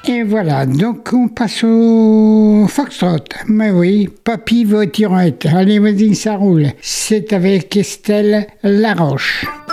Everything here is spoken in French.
Et voilà, donc on passe au foxtrot. Mais oui, papy voiturette. Allez, vas-y, ça roule. C'est avec Estelle Laroche.